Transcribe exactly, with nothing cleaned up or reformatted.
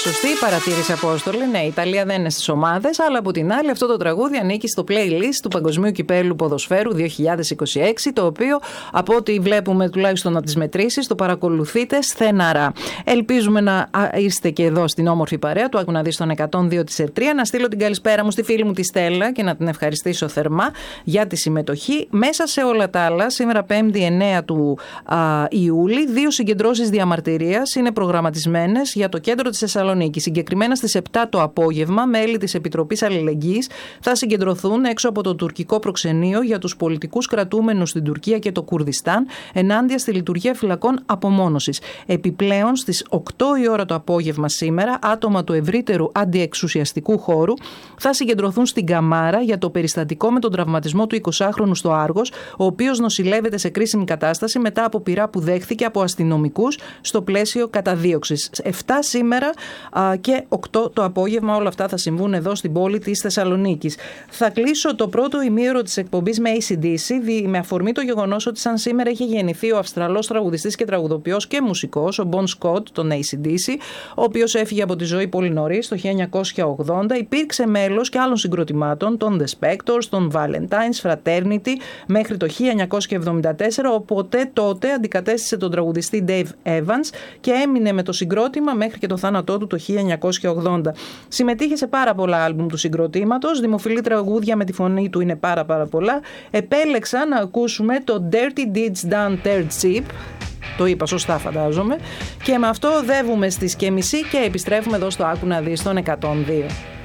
Σωστή παρατήρηση, Απόστολη. Ναι, η Ιταλία δεν είναι στις ομάδες, αλλά από την άλλη αυτό το τραγούδι ανήκει στο playlist του Παγκοσμίου Κυπέλλου Ποδοσφαίρου δύο χιλιάδες είκοσι έξι, το οποίο από ό,τι βλέπουμε τουλάχιστον από τις μετρήσεις το παρακολουθείτε στεναρά. Ελπίζουμε να είστε και εδώ στην όμορφη παρέα του Άκου να δεις στον εκατόν δύο της Ερτρία. Να στείλω την καλησπέρα μου στη φίλη μου τη Στέλλα και να την ευχαριστήσω θερμά για τη συμμετοχή. Μέσα σε όλα τα άλλα, σήμερα πέμπτη εννέα του α, Ιούλη, δύο συγκεντρώσεις διαμαρτυρίας είναι προγραμματισμένες για το κέντρο της Θεσσαλονίκης. Συγκεκριμένα στις επτά το απόγευμα, μέλη της Επιτροπής Αλληλεγγύης θα συγκεντρωθούν έξω από το τουρκικό προξενείο για τους πολιτικούς κρατούμενους στην Τουρκία και το Κουρδιστάν ενάντια στη λειτουργία φυλακών απομόνωσης. Επιπλέον, στις οκτώ η ώρα το απόγευμα σήμερα, άτομα του ευρύτερου αντιεξουσιαστικού χώρου θα συγκεντρωθούν στην Καμάρα για το περιστατικό με τον τραυματισμό του εικοσάχρονου στο Άργος, ο οποίος νοσηλεύεται σε κρίσιμη κατάσταση μετά από πειρά που δέχθηκε από αστυνομικούς στο πλαίσιο καταδίωξης. επτά σήμερα α, και οκτώ το απόγευμα, όλα αυτά θα συμβούν εδώ στην πόλη της Θεσσαλονίκης. Θα κλείσω το πρώτο ημίωρο της εκπομπής με έι σι ντι σι, με αφορμή το γεγονός ότι σαν σήμερα είχε γεννηθεί ο Αυστραλός τραγουδιστής και τραγουδοποιός και μουσικός, ο Μπον Σκοτ, τον έι σι ντι σι, ο οποίος έφυγε από τη ζωή πολύ νωρίς, το χίλια εννιακόσια ογδόντα. Υπήρξε μέλος και άλλων συγκροτημάτων, των The Spectors, των Valentines, Fraternity, μέχρι το χίλια εννιακόσια εβδομήντα τέσσερα, οπότε τότε αντικατέστησε τον τραγουδιστή Dave Evans και έμεινε με το συγκρότημα μέχρι και το θάνατό του το χίλια εννιακόσια ογδόντα. Συμμετείχε σε πάρα πολλά άλμπουμ του συγκροτήματος, δημοφιλή τραγούδια με τη φωνή του είναι πάρα πάρα πολλά. Επέλεξα να ακούσουμε το Dirty Deeds Done Third Cheap. Το είπα σωστά, φαντάζομαι. Και με αυτό οδεύουμε στις και μισή και επιστρέφουμε εδώ στο Άκου να δεις τον εκατόν δύο.